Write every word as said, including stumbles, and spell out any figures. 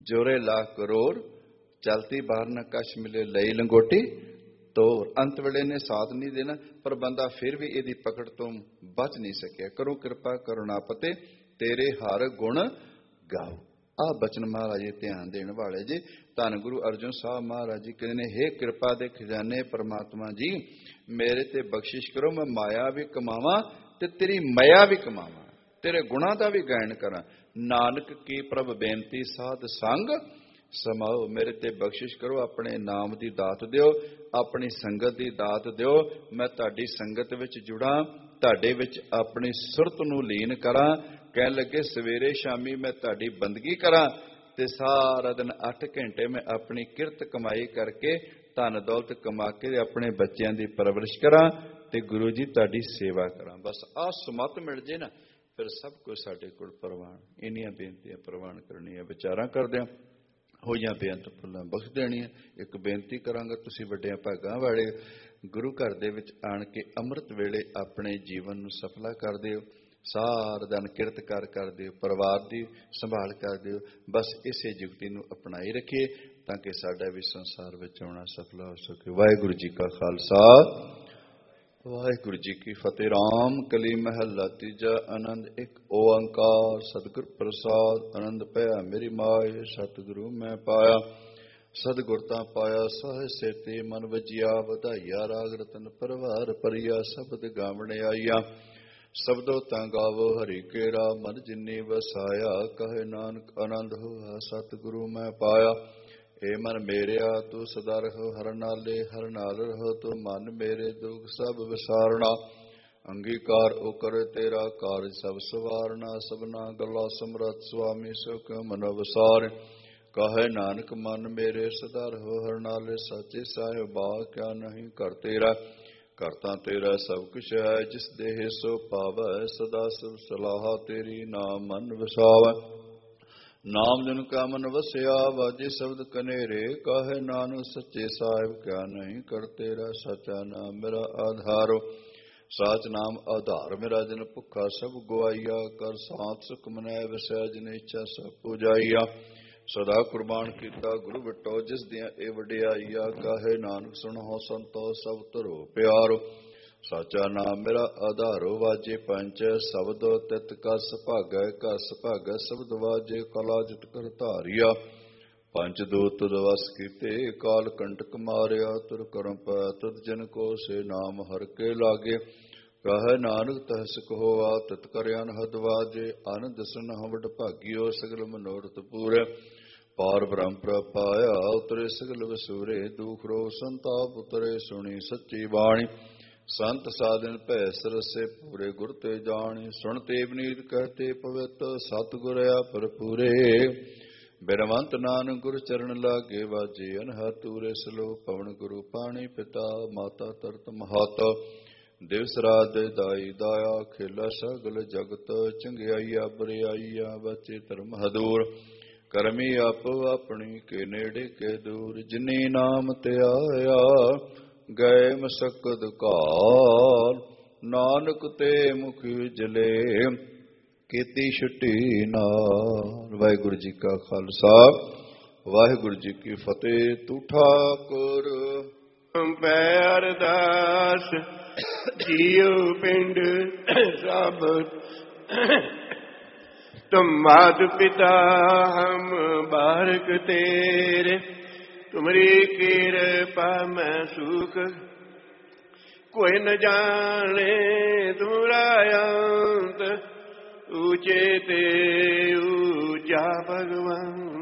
जोरे लाख करोड़ चलती बाहर न कश मिले लई लंगोटी तोर। अंत वेले ने साथ नहीं देना, पर बंदा फिर भी इहदी पकड़ तो बच नहीं सकिया। करो कृपा करुणापते तेरे हर गुण गाओ। आ बचन महाराज जी ध्यान देने वाले जी। धन गुरु अर्जुन साहब महाराज जी कहते ने, हे कृपा दे खजाने परमात्मा जी, मेरे ते बख्शिश करो, मैं माया भी कमावा ते तेरी मया भी कमावा, तेरे गुणा का भी गायन करा। नानक की प्रभ बेनती साध संग समाओ। मेरे ते बख्शिश करो, अपने नाम की दात दिओ, अपनी संगत की दात दिओ। मैं तुहाडी संगत विच जुड़ा, तुहाडे विच अपनी सुरत नूं लीन करा। कहन लगे सवेरे शामी मैं तुहाडी बंदगी करा ते सारा दिन अठ घंटे मैं अपनी किरत कमाई करके धन दौलत कमा के अपने बच्चों की परवरिश करा ते गुरु जी तुहाडी सेवा करा। बस आ सुमत मिल जे ना, फिर सब कुछ साडे कोल प्रवान। इन्नियां बेनतियां प्रवान करनियां, विचारां करदे होइयां बेअंत फुल्लां बख्श देणियां। एक बेनती करांगा, तुसीं वड्डियां भागां वाले गुरु घर दे विच आण के अमृत वेले अपने जीवन नूं सफला कर दिओ। सारा दिन किरत कर कर दिओ, परिवार की संभाल कर दिओ। बस इसे जुगती नूं अपनाई रखिए ताकि साडा भी संसार विच आउणा सफला हो सके। वाहिगुरू जी का खालसा, वाहिगुरू जी की फतेह। राम कली महला तीजा। आनंद एक ओंकार सतगुर प्रसाद। आनंद पाया मेरी माए, सतगुरु मैं पाया। सतगुर तां पाया साहे सेते, मन वजिया वधाइया। राग रतन परवार परिया, शब्द गावण आईया। शब्दों तां गावो हरि केरा, मन जिन्नी वसाया। कहे नानक आनंद होआ, सतगुरु मैं पाया। ए मन मेरिया तू सदा रहो हर नाले, हर नाल रहो तू मन मेरे। दुख सब विसारना, अंगीकार ओ कर तेरा। कारज सब सवारना, सबना गला समरथ। स्वामी सुख मन विसार। कहे नानक मन मेरे सदा रहो हर नाले। साचे साहिबा क्या नहीं कर तेरा। करता तेरा सब कुछ है, जिस देह सो पावै। सदा सब सलाहा तेरी, नाम मन वसावै। नाम जन का मन वसया, वाजे शब्द कनेरे। कहे नानक सच्चे साहिब क्या नहीं कर तेरा। सचा नाम मेरा आधारो, साच नाम आधार मेरा। जन भुखा सब गुआइया, कर सात सुख मनै वसै। जिन इच्छा सब पुजाइया, सदा कुर्बान किया गुरु बिटो। जिस दियां ए वडियाइया, कहे नानक सुनो संतो सब धरो प्यारो। साचा नाम मेरा आधारो, वाजे पंच शब्द तित कस भागै। कस भागै शब्द वाजे, कला जित कर धारिया। पंच दूत दवस कीते, काल कंटक मारिया। तुर करम पै तुद जन को, से नाम हर के लागे। कहे नानक तहस कहोआ, तित कर अनहद वाजे। आनंद सन वड भागियो, सगल मनोरथ पूरे। पार ब्रह्म प्रपाया, उतरे सगल वसूरे। दुख रोग संताप उतरे, सुनी सच्ची बाणी। संत साधन भै सरसे, पूरे गुर ते जानी। सुनते बनीत कहते पवित्र, सतगुर भरपूरे। बिरवंत नानक गुर चरण लागे, वाजे अनहद तूरे। सलोक पवन गुरु पाणी पिता, माता तरत महाता। दिवस रात दाई दाया, खेला सगल जगत। चंगियाईया बरियाईया, बचे धर्म हदूर। करमी आपो अपनी, के नेड़े के दूर। जिनी नाम ते आया, गए मसकद काल। नानक ते मुख जले, कीती छुट्टी नाल। वाहिगुरू जी का खालसा, वाहिगुरू जी की फतेह। तू ठाकुर पै अरदास, जियो पिंड सब तुम मात पिता हम बारक तेरे। तुमरी कृपा मैं सुख कोई न जाने। तुमरा अंत ऊंचे ते ऊंचा भगवान।